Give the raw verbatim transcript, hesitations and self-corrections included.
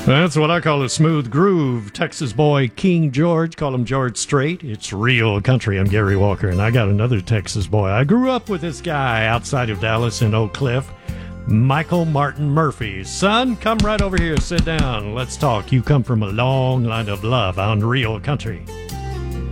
That's what I call a smooth groove. Texas boy King George, call him George Strait. It's real country. I'm Gary Walker, and I got another Texas boy. I grew up with this guy outside of Dallas in Oak Cliff, Michael Martin Murphey. Son, come right over here. Sit down. Let's talk. You come from a long line of love on real country.